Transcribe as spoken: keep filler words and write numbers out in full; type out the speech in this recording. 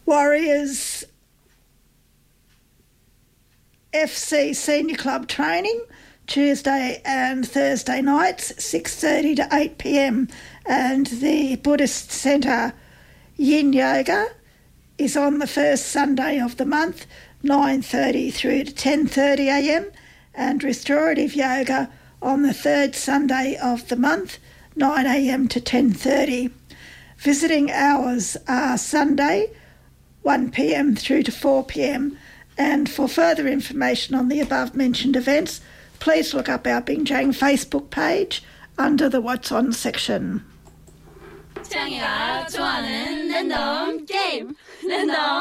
Warriors F C Senior Club training, Tuesday and Thursday nights, six thirty to eight p m, and the Buddhist Centre Yin Yoga is on the first Sunday of the month, nine thirty through to ten thirty a m, and Restorative Yoga on the third Sunday of the month, nine a m to ten thirty. Visiting hours are Sunday, one p m through to four p m, and for further information on the above-mentioned events, please look up our Bingjang Facebook page under the What's On section. 창이가 좋아하는 랜덤 게임 랜덤